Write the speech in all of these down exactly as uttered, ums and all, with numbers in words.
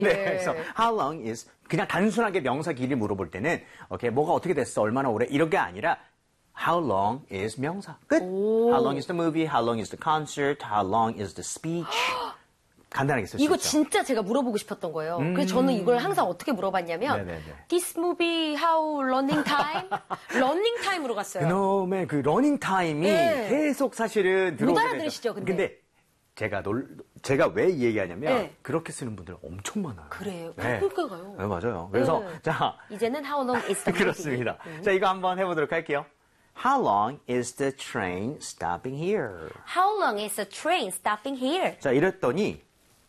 네, 예. 그래서 how long is 그냥 단순하게 명사 길이 물어볼 때는 오케이 뭐가 어떻게 됐어, 얼마나 오래 이런 게 아니라 how long is 명사 끝. 오. How long is the movie? How long is the concert? How long is the speech? 간단하게 쓸 수 이거 있죠. 진짜 제가 물어보고 싶었던 거예요. 그래서 저는 이걸 항상 어떻게 물어봤냐면 네네네. This movie how running time? running time으로 갔어요. 그놈의 그 러닝 타임이 네. 계속 사실은 들어오게 되죠. 알아들으시죠, 근데? 근데 제가 놀, 제가 왜 이 얘기하냐면 네. 그렇게 쓰는 분들 엄청 많아요. 그래요? 네. 그러니까요. 네, 맞아요. 그래서 네. 자 이제는 how long is the movie? 그렇습니다. 음. 자 이거 한번 해보도록 할게요. How long is the train stopping here? How long is the train stopping here? 자 이랬더니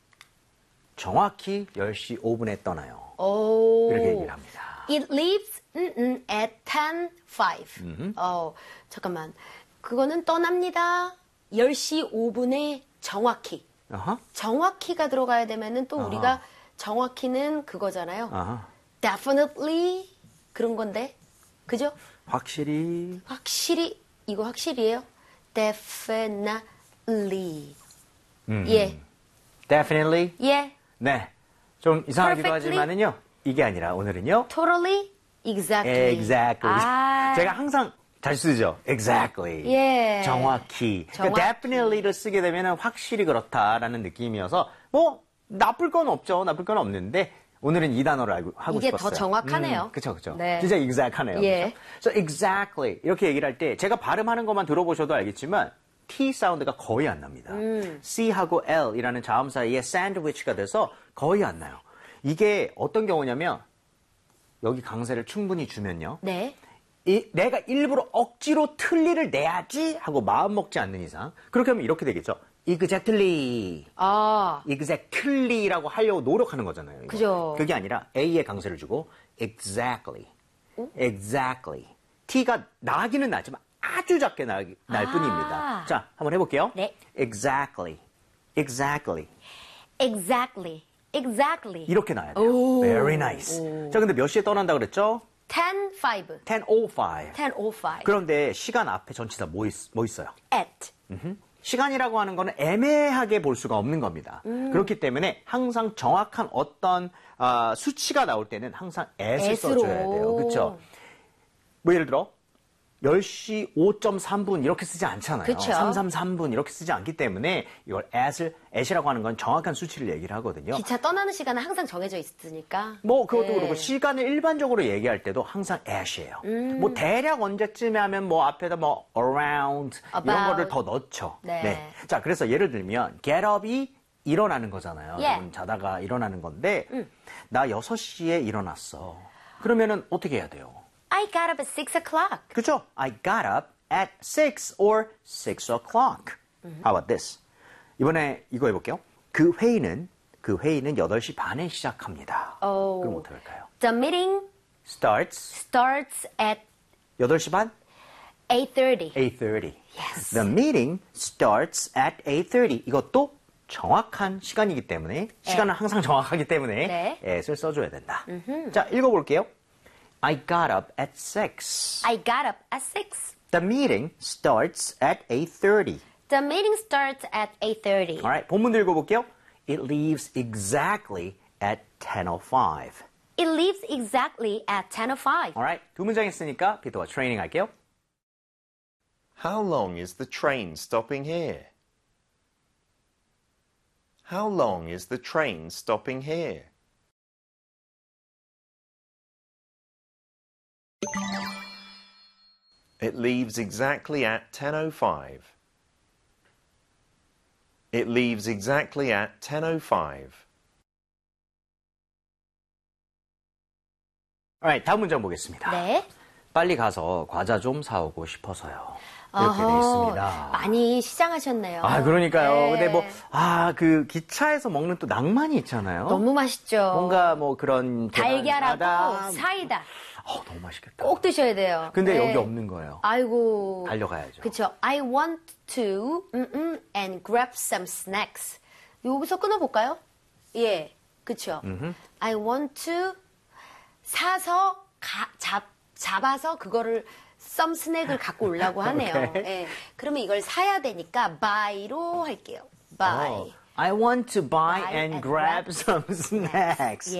정확히 열 시 오 분에 떠나요. 오. 이렇게 얘기를 합니다. It leaves mm, mm, at ten five. 어, 잠깐만. 그거는 떠납니다. 열 시 오 분에 정확히. 아하. 정확히가 들어가야 되면은 또 아하. 우리가 정확히는 그거잖아요. 아하. Definitely 그런 건데. 그죠? 확실히 확실히 이거 확실히예요. Definitely. 음. 예. Definitely. 예. 네. 좀 이상하기도 Perfectly. 하지만은요. 이게 아니라 오늘은요. Totally. Exactly. Exactly. 아. 제가 항상 잘 쓰죠. Exactly. 예. 정확히. 그러니까 정확히. definitely를 쓰게 되면 확실히 그렇다라는 느낌이어서 뭐 나쁠 건 없죠. 나쁠 건 없는데 오늘은 이 단어를 알고 하고 이게 싶었어요. 더 정확하네요. 음, 그렇죠, 그렇죠. 네. 진짜 exact하네요. 예. 그렇죠? So exactly 이렇게 얘기를 할 때 제가 발음하는 것만 들어보셔도 알겠지만 T 사운드가 거의 안 납니다. 음. C하고 L이라는 자음 사이에 샌드위치가 돼서 거의 안 나요. 이게 어떤 경우냐면 여기 강세를 충분히 주면요. 네. 이, 내가 일부러 억지로 틀리를 내야지 하고 마음 먹지 않는 이상 그렇게 하면 이렇게 되겠죠. exactly, 아. exactly라고 하려고 노력하는 거잖아요. 이거. 그죠. 그게 아니라 A에 강세를 주고 exactly, exactly. T가 나기는 나지만 아주 작게 날, 날 아. 뿐입니다. 자, 한번 해볼게요. 네. exactly, exactly. Exactly. Exactly. 이렇게 나야 돼요. 오. Very nice. 자, 근데 몇 시에 떠난다 그랬죠? ten five. ten oh five. ten oh five. 그런데 시간 앞에 전치사 뭐, 있, 뭐 있어요? at. 시간이라고 하는 거는 애매하게 볼 수가 없는 겁니다. 그렇기 때문에 항상 정확한 어떤 아, 수치가 나올 때는 항상 at을 at으로. 써줘야 돼요. 그렇죠? 뭐 예를 들어 열 시 오 점 삼 분 이렇게 쓰지 않잖아요. 그쵸. 삼삼삼 분 이렇게 쓰지 않기 때문에 이걸 at을, at이라고 하는 건 정확한 수치를 얘기를 하거든요. 기차 떠나는 시간은 항상 정해져 있으니까. 뭐 그것도 네. 그렇고 시간을 일반적으로 얘기할 때도 항상 at이에요. 뭐 대략 언제쯤에 하면 뭐 앞에다 뭐 around 이런 About. 거를 더 넣죠. 네. 자, 그래서 예를 들면 get up이 일어나는 거잖아요. 예. 여러분 자다가 일어나는 건데 나 여섯 시에 일어났어. 그러면은 어떻게 해야 돼요? I got up at six o'clock. 그렇죠? I got up at six or six o'clock. How about this? 이번에 이거 해볼게요. 그 회의는 그 회의는 여덟 시 반에 시작합니다. 오. 그럼 어떻게 할까요? The meeting Starts starts at 여덟 시 반? eight thirty. eight thirty. Yes. The meeting starts at eight thirty. 이것도 정확한 시간이기 때문에 시간은 항상 정확하기 때문에 네. at을 써줘야 된다. 자, 읽어볼게요. I got up at six. I got up at six. The meeting starts at eight thirty. The meeting starts at eight thirty. Alright, 본문도 읽어볼게요. It leaves exactly at ten oh five. It leaves exactly at ten oh five. Alright, 두 문장 했으니까 피터와 트레이닝 할게요. How long is the train stopping here? How long is the train stopping here? It leaves exactly at ten oh five. It leaves exactly at ten oh five. Alright, 다음 문장 보겠습니다. 네. 빨리 가서 과자 좀 사오고 싶어서요. 이렇게 돼 어허, 있습니다. 많이 시장하셨네요. 아, 그러니까요. 네. 근데 뭐, 아, 그 기차에서 먹는 또 낭만이 있잖아요. 너무 맛있죠. 뭔가 뭐 그런 달걀하고 계란사다. 사이다. 어, 너무 맛있겠다. 꼭 드셔야 돼요. 근데 네. 여기 없는 거예요. 아이고. 달려가야죠. 그쵸. I want to 음, 음, and grab some snacks. 여기서 끊어볼까요? 예. 그쵸. I want to 사서 가, 잡, 잡아서 그거를 썸 스낵을 갖고 오려고 하네요. 오케이. 예. 그러면 이걸 사야 되니까 buy로 할게요. buy. 어, I want to buy, Buy and, and grab, grab some snacks.